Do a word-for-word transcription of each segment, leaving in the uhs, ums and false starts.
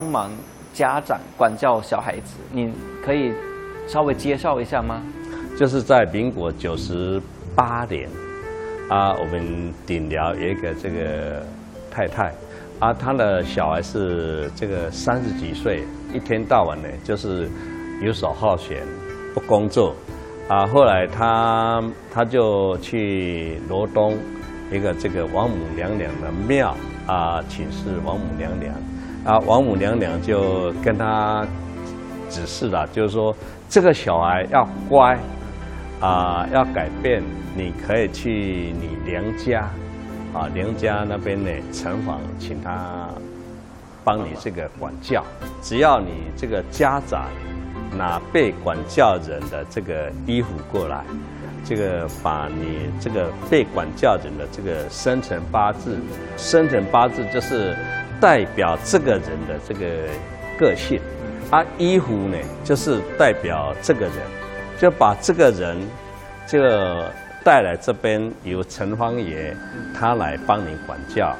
忙家长管教小孩子，你可以稍微介绍一下吗？ 就是在民国九十八年啊，我们顶寮有一个这个太太啊，她的小孩是这个三十几岁，一天到晚呢就是游手好闲，不工作啊。后来她她就去罗东一个这个王母娘娘的庙啊，请示王母娘娘啊，王母娘娘就跟她指示了，就是说这个小孩要乖啊，要改变，你可以去你娘家啊，娘家那边呢城隍，请他帮你这个管教。只要你这个家长拿被管教人的这个衣服过来，这个把你这个被管教人的这个生辰八字，生辰八字就是代表这个人的这个个性，啊，衣服呢就是代表这个人，就把这个人这个带来这边，由城隍爷他来帮你管教，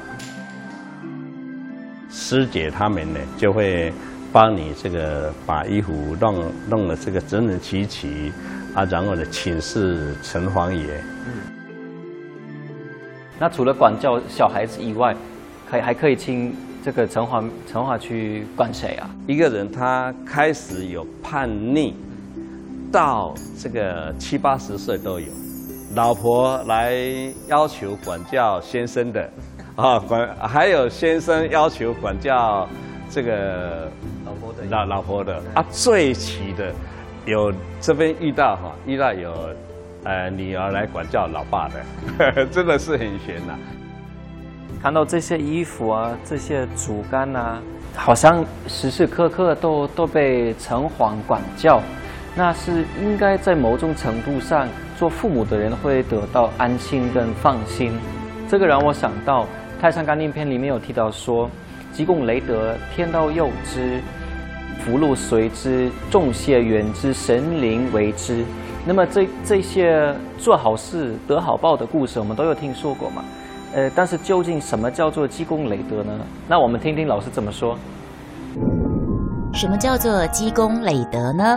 师姐他们呢就会帮你这个把衣服弄弄得这个整整齐齐啊，然后呢请示城隍爷。 嗯。那除了管教小孩子以外，可以还可以请这个城隍城隍去管谁啊？ 一个人他开始有叛逆，到这个七八十岁都有，老婆来要求管教先生的，啊，管还有先生要求管教这个老婆的老老婆的啊，最奇的有这边遇到哈，遇到有呃女儿来管教老爸的，真的是很悬呐。 看到这些衣服啊，这些竹竿啊，好像时时刻刻都都被城隍管教，那是应该在某种程度上，做父母的人会得到安心跟放心。这个让我想到《太上感应篇》里面有提到说，积功累德，天道佑之，福禄随之，众谢缘之，神灵为之。那么这这些做好事得好报的故事，我们都有听说过嘛？呃，但是究竟什么叫做积功累德呢？那我们听听老师怎么说。 什么叫做积功累德呢？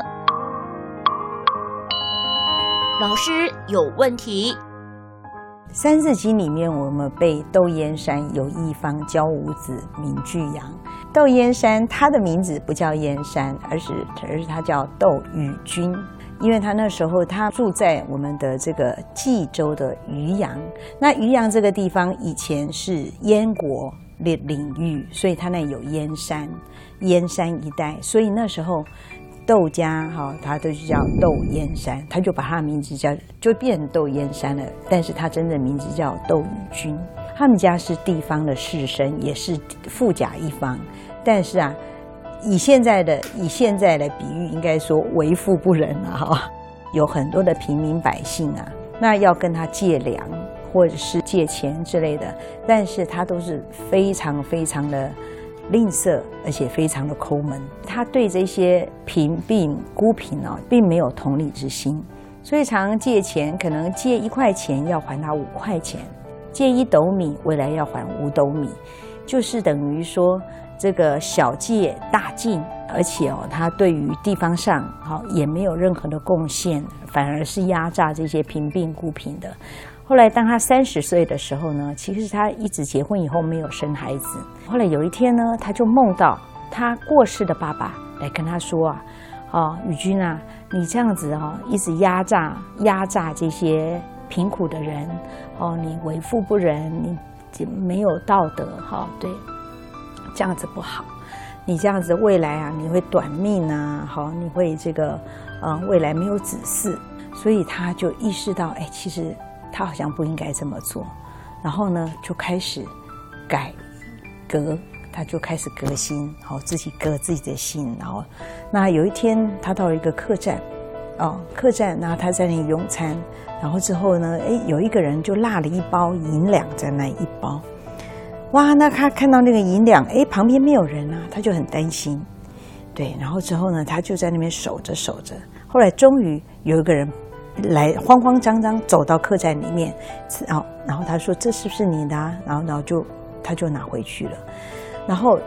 老师有问题。 《三字经》里面，我们背窦燕山有一方，教五子，名俱扬。窦燕山他的名字不叫燕山，而是而是他叫窦禹君。因为他那时候他住在我们的这个冀州的渔阳，那渔阳这个地方以前是燕国的领域，所以他那有燕山，燕山一带，所以那时候窦家哈，他都叫窦燕山，他就把他的名字叫就变成窦燕山了，但是他真正名字叫窦禹君。他们家是地方的士绅，也是富甲一方，但是啊。以现在的以现在的比喻，应该说为富不仁了哈。有很多的平民百姓啊，那要跟他借粮或者是借钱之类的，但是他都是非常非常的吝啬，而且非常的抠门。他对这些贫病孤贫啊，并没有同理之心，所以常常借钱，可能借一块钱要还他五块钱，借一斗米未来要还五斗米，就是等于说。这个小借大进，而且哦，他对于地方上好、哦、也没有任何的贡献，反而是压榨这些贫病孤贫的。后来当他三十岁的时候呢，其实他一直结婚以后没有生孩子。后来有一天呢，他就梦到他过世的爸爸来跟他说啊，哦，禹君啊，你这样子哦，一直压榨压榨这些贫苦的人，哦，你为富不仁，你没有道德，哈、哦，对。这样子不好，你这样子未来啊，你会短命啊，好，你会这个，呃，未来没有子嗣，所以他就意识到，哎，其实他好像不应该这么做，然后呢，就开始改革，他就开始革新，好，自己革自己的心，然后，那有一天他到了一个客栈，哦，客栈，然后他在那里用餐，然后之后呢，哎，有一个人就落了一包银两在那一包。哇，那他看到那个银两，哎，旁边没有人啊，他就很担心，对，然后之后呢，他就在那边守着守着，后来终于有一个人来，慌慌张张走到客栈里面，然后然后他说这是不是你的啊？然后然后就他就拿回去了，然后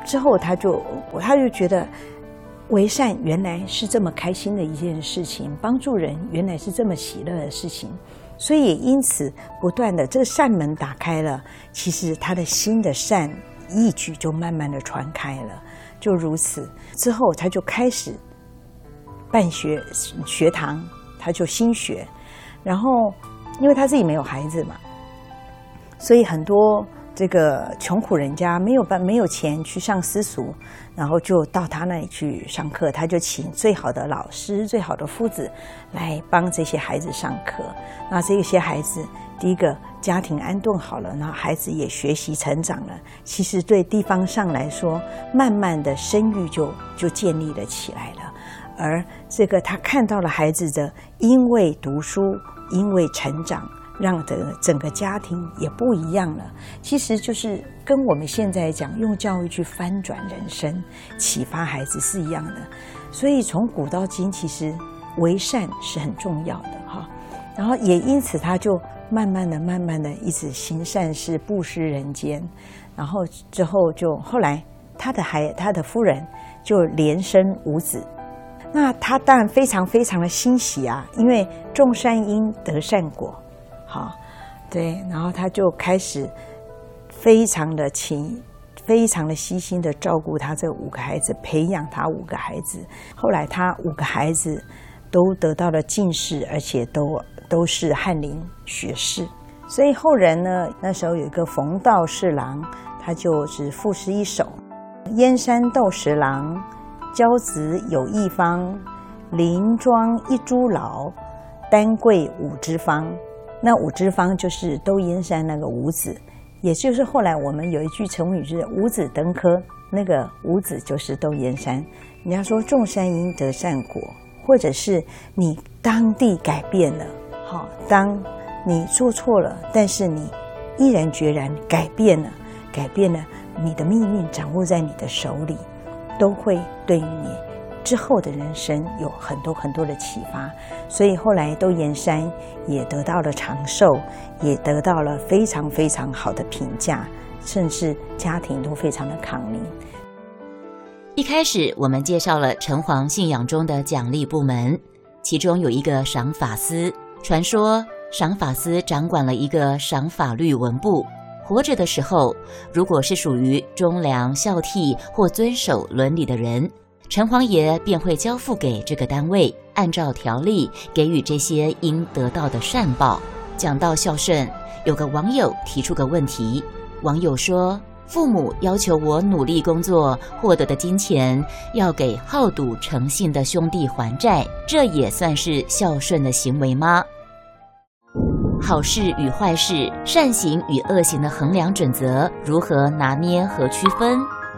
之后他就他就觉得为善原来是这么开心的一件事情，帮助人原来是这么喜乐的事情，所以也因此不断的这个善门打开了，其实他的心的善义举就慢慢的传开了。就如此之后，他就开始办学学堂，他就新学，然后因为他自己没有孩子嘛，所以很多这个穷苦人家没有办没有钱去上私塾，然后就到他那里去上课，他就请最好的老师、最好的夫子来帮这些孩子上课。那这些孩子，第一个家庭安顿好了，那孩子也学习成长了。其实对地方上来说，慢慢的声誉就就建立了起来了。而这个他看到了孩子的因为读书，因为成长，让的整个家庭也不一样了。其实就是跟我们现在讲用教育去翻转人生、启发孩子是一样的。所以从古到今，其实为善是很重要的哈。然后也因此，他就慢慢的、慢慢的一直行善事、布施人间。然后之后就后来他的孩他的夫人就连生五子。那他当然非常非常的欣喜啊，因为种善因得善果。好，对，然后他就开始非常的勤，非常的悉心的照顾他这五个孩子，培养他五个孩子。后来他五个孩子都得到了进士，而且都都是翰林学士。所以后人呢，那时候有一个冯道侍郎，他就是赋诗一首：燕山窦十郎，骄子有一方，林庄一株老，丹桂五枝方。那五枝方就是窦燕山那个五子，也就是后来我们有一句成语就是五子登科，那个五子就是窦燕山。人家说种善因得善果，或者是你当地改变了，好，当你做错了，但是你毅然决然改变了，改变了，你的命运掌握在你的手里，都会对于你之后的人生有很多很多的启发。所以后来窦燕山也得到了长寿，也得到了非常非常好的评价，甚至家庭都非常的康宁。 一开始我们介绍了城隍信仰中的奖励部门，其中有一个赏法司。传说赏法司掌管了一个赏法律文部，活着的时候，如果是属于忠良孝悌或遵守伦理的人，城隍爷便会交付给这个单位，按照条例给予这些应得到的善报。讲到孝顺，有个网友提出个问题，网友说，父母要求我努力工作获得的金钱要给好赌成性的兄弟还债，这也算是孝顺的行为吗？好事与坏事，善行与恶行的衡量准则如何拿捏和区分？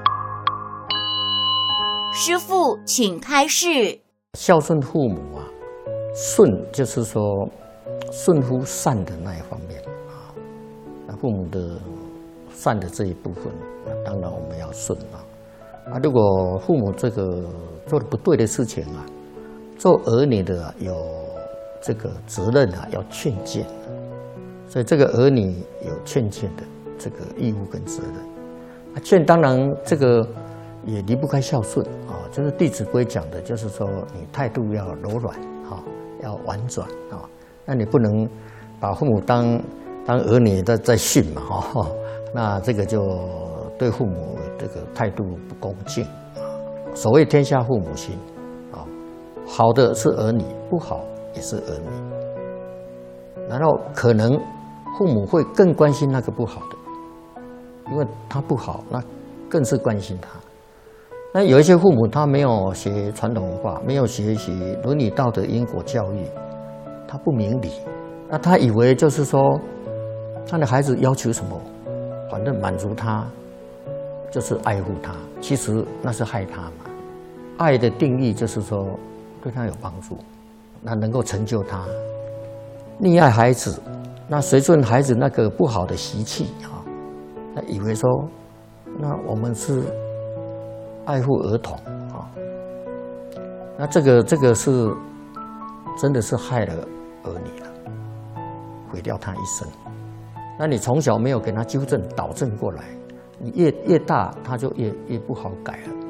师父，请开示。 孝顺父母啊，顺就是说顺乎善的那一方面啊，那父母的善的这一部分，那当然我们要顺啊。啊，如果父母这个做的不对的事情啊，做儿女的、啊、有这个责任啊，要劝谏，所以这个儿女有劝谏的这个义务跟责任。啊，劝当然这个也离不开孝顺啊，就是《弟子规》讲的，就是说你态度要柔软啊，要婉转啊，那你不能把父母当当儿女在在训嘛哈，那这个就对父母这个态度不恭敬啊。所谓天下父母心啊，好的是儿女，不好也是儿女。然后可能父母会更关心那个不好的，因为他不好，那更是关心他。那有一些父母他没有学传统文化，没有学习伦理道德因果教育，他不明理，那他以为就是说他的孩子要求什么，反正满足他就是爱护他，其实那是害他嘛。爱的定义就是说对他有帮助，那能够成就他。溺爱孩子，那随顺孩子那个不好的习气啊，那以为说那我们是爱护儿童啊，那这个这个是真的是害了儿女了，毁掉他一生。那你从小没有给他纠正导正过来， 你越越大，它就越越不好改了。